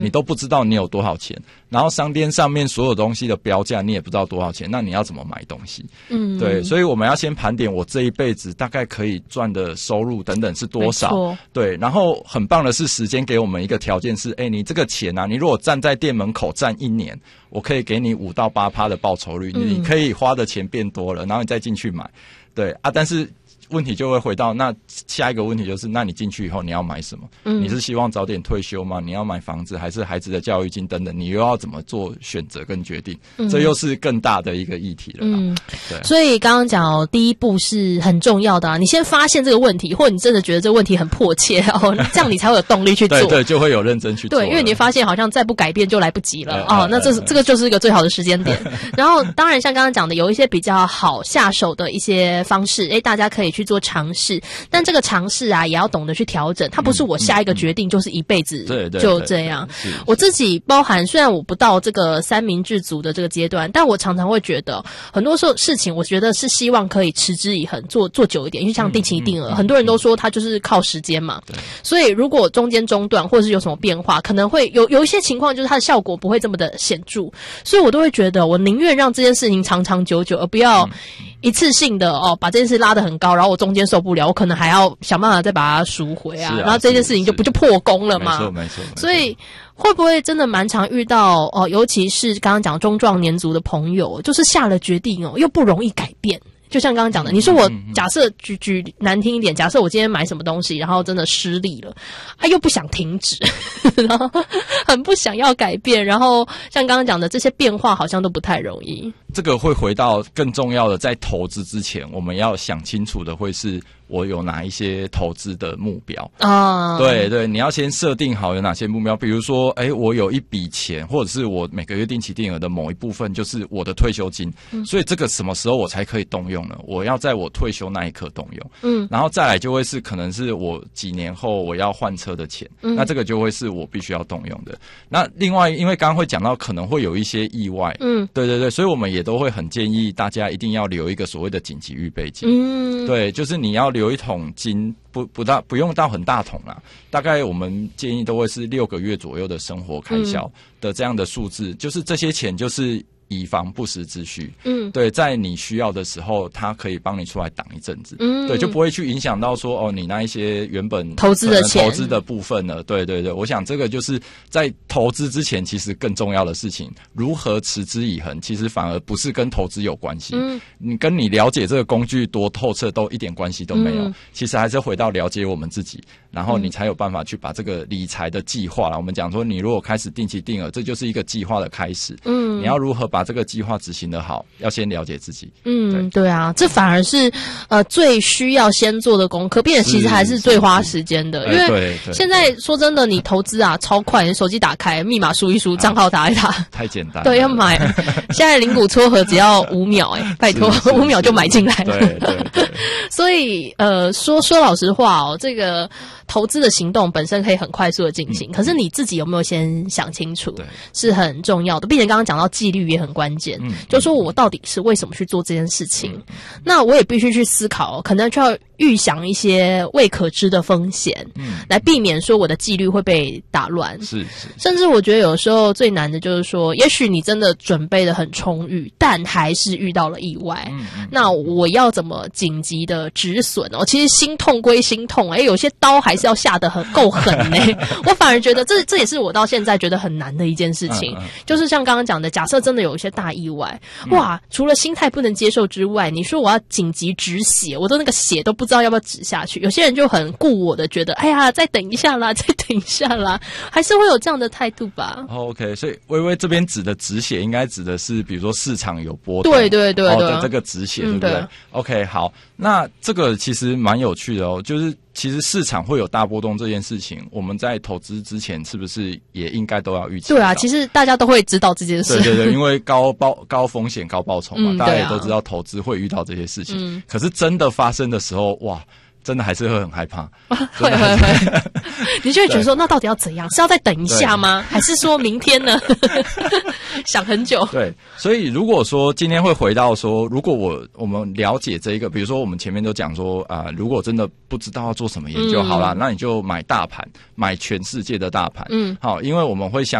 你都不知道你有多少钱，然后商店上面所有东西的标价你也不知道多少钱，那你要怎么买东西？对，所以我们要先盘点我这一辈子大概可以赚的收入等等是多少。对，然后很棒的是时间给我们一个条件是，你这个钱啊，你如果站在店门口站1年，我可以给你5到8%的报酬率，你可以花的钱变多了，然后你再进去买。对啊，但是问题就会回到那下一个问题，就是那你进去以后你要买什么？你是希望早点退休吗？你要买房子还是孩子的教育金等等？你又要怎么做选择跟决定？这又是更大的一个议题了啦。对， 所以刚刚讲第一步是很重要的啊，你先发现这个问题，或者你真的觉得这个问题很迫切这样你才会有动力去做。 对，就会有认真去做。 对，因为你发现好像再不改变就来不及了那这个就是一个最好的时间点。然后当然像刚刚讲的，有一些比较好下手的一些方式，大家可以去做尝试。但这个尝试啊，也要懂得去调整，它不是我下一个决定就是一辈子就这样。我自己包含，虽然我不到这个三明治族的这个阶段，但我常常会觉得，很多时候事情，我觉得是希望可以持之以恒，做久一点。因为像定期定额，很多人都说它就是靠时间嘛。所以如果中间中断或者是有什么变化，可能会有一些情况，就是它的效果不会这么的显著。所以我都会觉得，我宁愿让这件事情长长久久，而不要一次性的把这件事拉得很高，然后我中间受不了，我可能还要想办法再把它赎回啊，然后这件事情就破功了嘛。 没错。 所以会不会真的蛮常遇到尤其是刚刚讲中壮年族的朋友，就是下了决定又不容易改变。就像刚刚讲的，你说我假设举难听一点，假设我今天买什么东西，然后真的失利了，又不想停止，然后很不想要改变，然后像刚刚讲的这些变化好像都不太容易。 这个会回到更重要的，在投资之前，我们要想清楚的会是我有哪一些投资的目标啊？对，你要先设定好有哪些目标，比如说，我有一笔钱，或者是我每个月定期定额的某一部分，就是我的退休金，所以这个什么时候我才可以动用呢？我要在我退休那一刻动用，然后再来就会是可能是我几年后我要换车的钱，那这个就会是我必须要动用的。那另外，因为刚刚会讲到可能会有一些意外，对，所以我们也都会很建议大家一定要留一个所谓的紧急预备金，对，就是你要留一桶金，不用到很大桶啦，大概我们建议都会是6个月左右的生活开销的这样的数字，就是这些钱就是以防不时之需，对，在你需要的时候，它可以帮你出来挡一阵子，对，就不会去影响到说你那一些原本投资的钱、 投资的部分了，对，我想这个就是在投资之前，其实更重要的事情，如何持之以恒，其实反而不是跟投资有关系，你跟你了解这个工具多透彻都一点关系都没有，其实还是回到了解我们自己，然后你才有办法去把这个理财的计划啦，我们讲说，你如果开始定期定额，这就是一个计划的开始，你要如何把这个计划执行得好，要先了解自己。 对啊，这反而是最需要先做的功课，并且其实还是最花时间的。因为现在说真的，你投资啊超快，你手机打开，密码输一输，账号打一打， 太简单了。 对，要买。现在零股撮合只要5秒，拜托，5秒就买进来了。 对。 所以说老实话这个投资的行动本身可以很快速的进行，可是你自己有没有先想清楚，是很重要的。并且刚刚讲到纪律也很关键，就是说我到底是为什么去做这件事情，那我也必须去思考，可能就要预想一些未可知的风险，来避免说我的纪律会被打乱。 是， 甚至我觉得有时候最难的就是说，也许你真的准备的很充裕，但还是遇到了意外，那我要怎么紧急的止损其实心痛归心痛，有些刀还是要下得够狠我反而觉得这也是我到现在觉得很难的一件事情，就是像刚刚讲的，假设真的有一些大意外，哇，除了心态不能接受之外，你说我要紧急止血，我都那个血都不知道要不要止下去。有些人就很顾我的，觉得哎呀再等一下啦，再等一下啦，还是会有这样的态度吧。 OK， 所以微微这边指的止血应该指的是比如说市场有波动， 对的这个止血，对不对？OK， 好，那这个其实蛮有趣的就是其实市场会有大波动这件事情，我们在投资之前是不是也应该都要预期？ 对啊，其实大家都会知道这件事。 对，因为高风险高报酬嘛，大家也都知道投资会遇到这些事情。可是真的发生的时候，哇， 真的还是会很害怕， 会，你就会觉得说，那到底要怎样？是要再等一下吗？还是说明天呢？想很久。 对，所以如果说今天会回到说，如果我们了解这一个，比如说我们前面都讲说如果真的不知道要做什么研究，好啦，那你就买大盘，买全世界的大盘，好，因为我们会